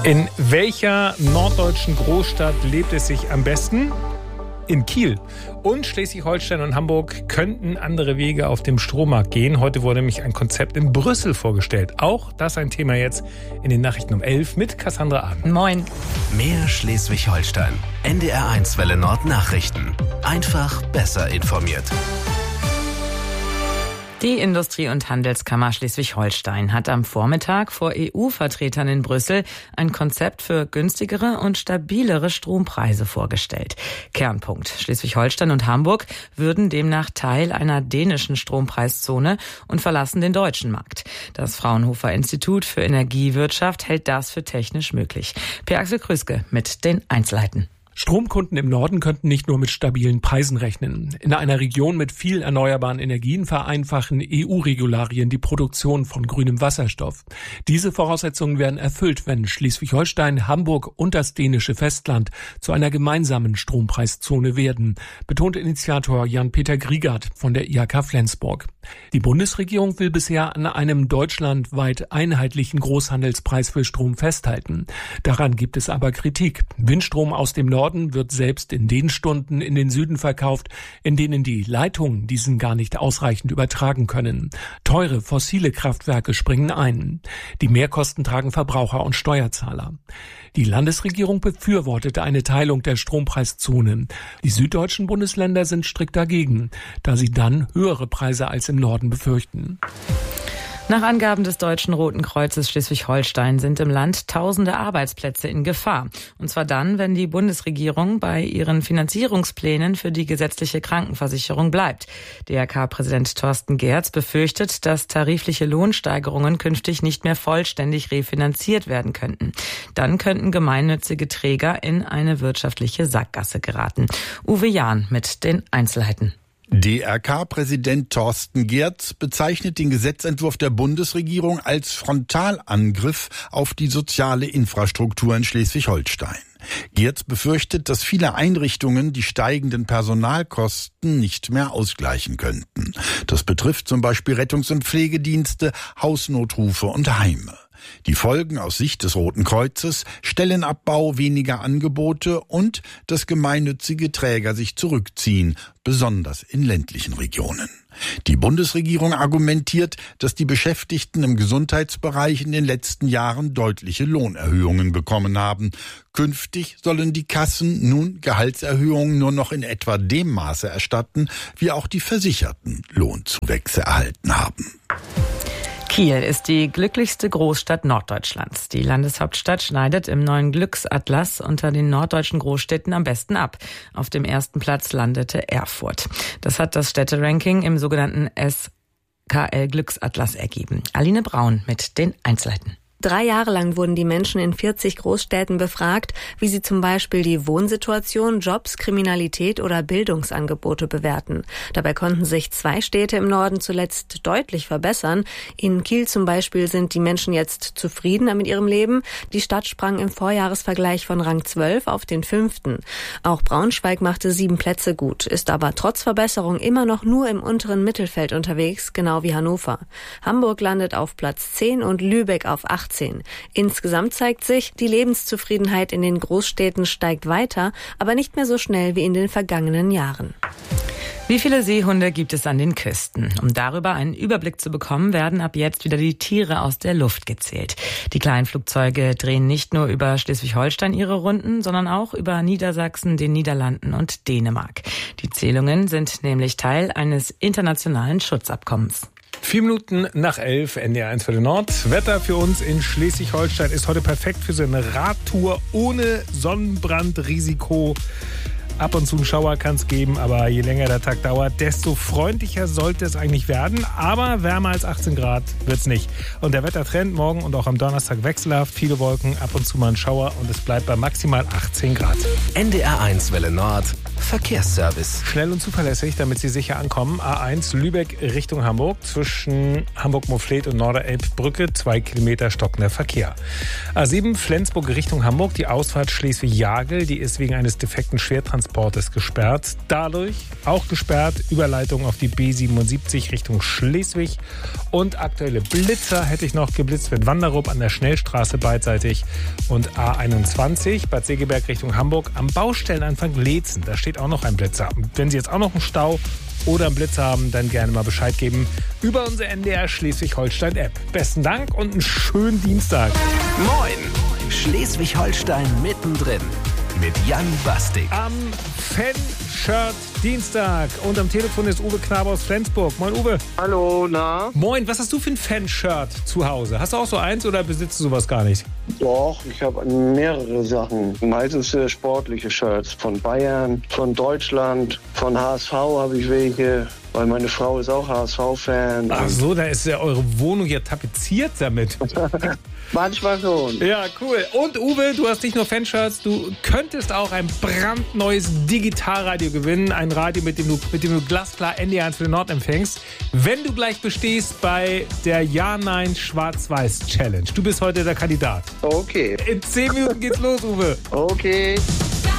In welcher norddeutschen Großstadt lebt es sich am besten? In Kiel. Und Schleswig-Holstein und Hamburg könnten andere Wege auf dem Strommarkt gehen. Heute wurde nämlich ein Konzept in Brüssel vorgestellt. Auch das ein Thema jetzt in den Nachrichten um 11 mit Cassandra Ahn. Moin. Mehr Schleswig-Holstein. NDR1 Welle Nord Nachrichten. Einfach besser informiert. Die Industrie- und Handelskammer Schleswig-Holstein hat am Vormittag vor EU-Vertretern in Brüssel ein Konzept für günstigere und stabilere Strompreise vorgestellt. Kernpunkt: Schleswig-Holstein und Hamburg würden demnach Teil einer dänischen Strompreiszone und verlassen den deutschen Markt. Das Fraunhofer Institut für Energiewirtschaft hält das für technisch möglich. Per-Axel Krüske mit den Einzelheiten. Stromkunden im Norden könnten nicht nur mit stabilen Preisen rechnen. In einer Region mit viel erneuerbaren Energien vereinfachen EU-Regularien die Produktion von grünem Wasserstoff. Diese Voraussetzungen werden erfüllt, wenn Schleswig-Holstein, Hamburg und das dänische Festland zu einer gemeinsamen Strompreiszone werden, betont Initiator Jan-Peter Griegert von der IHK Flensburg. Die Bundesregierung will bisher an einem deutschlandweit einheitlichen Großhandelspreis für Strom festhalten. Daran gibt es aber Kritik. Windstrom aus dem Norden wird selbst in den Stunden in den Süden verkauft, in denen die Leitungen diesen gar nicht ausreichend übertragen können. Teure fossile Kraftwerke springen ein. Die Mehrkosten tragen Verbraucher und Steuerzahler. Die Landesregierung befürwortete eine Teilung der Strompreiszone. Die süddeutschen Bundesländer sind strikt dagegen, da sie dann höhere Preise als im Norden befürchten. Nach Angaben des Deutschen Roten Kreuzes Schleswig-Holstein sind im Land tausende Arbeitsplätze in Gefahr. Und zwar dann, wenn die Bundesregierung bei ihren Finanzierungsplänen für die gesetzliche Krankenversicherung bleibt. DRK-Präsident Thorsten Geertz befürchtet, dass tarifliche Lohnsteigerungen künftig nicht mehr vollständig refinanziert werden könnten. Dann könnten gemeinnützige Träger in eine wirtschaftliche Sackgasse geraten. Uwe Jahn mit den Einzelheiten. DRK-Präsident Thorsten Geertz bezeichnet den Gesetzentwurf der Bundesregierung als Frontalangriff auf die soziale Infrastruktur in Schleswig-Holstein. Geertz befürchtet, dass viele Einrichtungen die steigenden Personalkosten nicht mehr ausgleichen könnten. Das betrifft zum Beispiel Rettungs- und Pflegedienste, Hausnotrufe und Heime. Die Folgen aus Sicht des Roten Kreuzes: Stellenabbau, weniger Angebote und dass gemeinnützige Träger sich zurückziehen, besonders in ländlichen Regionen. Die Bundesregierung argumentiert, dass die Beschäftigten im Gesundheitsbereich in den letzten Jahren deutliche Lohnerhöhungen bekommen haben. Künftig sollen die Kassen nun Gehaltserhöhungen nur noch in etwa dem Maße erstatten, wie auch die Versicherten Lohnzuwächse erhalten haben. Kiel ist die glücklichste Großstadt Norddeutschlands. Die Landeshauptstadt schneidet im neuen Glücksatlas unter den norddeutschen Großstädten am besten ab. Auf dem ersten Platz landete Erfurt. Das hat das Städteranking im sogenannten SKL Glücksatlas ergeben. Aline Braun mit den Einzelheiten. 3 Jahre lang wurden die Menschen in 40 Großstädten befragt, wie sie zum Beispiel die Wohnsituation, Jobs, Kriminalität oder Bildungsangebote bewerten. Dabei konnten sich 2 Städte im Norden zuletzt deutlich verbessern. In Kiel zum Beispiel sind die Menschen jetzt zufriedener mit ihrem Leben. Die Stadt sprang im Vorjahresvergleich von Rang 12 auf den 5. Auch Braunschweig machte 7 Plätze gut, ist aber trotz Verbesserung immer noch nur im unteren Mittelfeld unterwegs, genau wie Hannover. Hamburg landet auf Platz 10 und Lübeck auf 18. Insgesamt zeigt sich, die Lebenszufriedenheit in den Großstädten steigt weiter, aber nicht mehr so schnell wie in den vergangenen Jahren. Wie viele Seehunde gibt es an den Küsten? Um darüber einen Überblick zu bekommen, werden ab jetzt wieder die Tiere aus der Luft gezählt. Die kleinen Flugzeuge drehen nicht nur über Schleswig-Holstein ihre Runden, sondern auch über Niedersachsen, den Niederlanden und Dänemark. Die Zählungen sind nämlich Teil eines internationalen Schutzabkommens. 4 Minuten nach 11, NDR1 Welle Nord. Wetter für uns in Schleswig-Holstein ist heute perfekt für so eine Radtour ohne Sonnenbrandrisiko. Ab und zu einen Schauer kann es geben, aber je länger der Tag dauert, desto freundlicher sollte es eigentlich werden. Aber wärmer als 18 Grad wird es nicht. Und der Wettertrend morgen und auch am Donnerstag wechselhaft. Viele Wolken, ab und zu mal ein Schauer und es bleibt bei maximal 18 Grad. NDR1 Welle Nord. Verkehrsservice. Schnell und zuverlässig, damit Sie sicher ankommen. A1 Lübeck Richtung Hamburg zwischen Hamburg-Mofflet und Norderelbbrücke 2 Kilometer stockender Verkehr. A7 Flensburg Richtung Hamburg, die Ausfahrt Schleswig-Jagel, die ist wegen eines defekten Schwertransportes gesperrt. Dadurch auch gesperrt Überleitung auf die B77 Richtung Schleswig. Und aktuelle Blitzer hätte ich noch. Geblitzt wird Wanderup an der Schnellstraße beidseitig. Und A21 Bad Segeberg Richtung Hamburg am Baustellenanfang Leetzen. Da steht auch noch ein Blitzer. Wenn Sie jetzt auch noch einen Stau oder einen Blitzer haben, dann gerne mal Bescheid geben über unsere NDR Schleswig-Holstein-App. Besten Dank und einen schönen Dienstag. Moin! Schleswig-Holstein mittendrin mit Jan Bastik. Am Fan-Shirt Dienstag und am Telefon ist Uwe Knabe aus Flensburg. Moin Uwe. Hallo, na? Moin, was hast du für ein Fan-Shirt zu Hause? Hast du auch so eins oder besitzt du sowas gar nicht? Doch, ich habe mehrere Sachen. Meistens sportliche Shirts von Bayern, von Deutschland, von HSV habe ich welche, weil meine Frau ist auch HSV-Fan. Ach so, da ist ja eure Wohnung ja tapeziert damit. Manchmal schon. Ja, cool. Und Uwe, du hast nicht nur Fanshirts, du könntest auch ein brandneues Digitalradio gewinnen. Ein Radio, mit dem du glasklar NDR 1 für den Nord empfängst. Wenn du gleich bestehst bei der Ja-Nein-Schwarz-Weiß-Challenge. Du bist heute der Kandidat. Okay. In 10 Minuten geht's los, Uwe. Okay.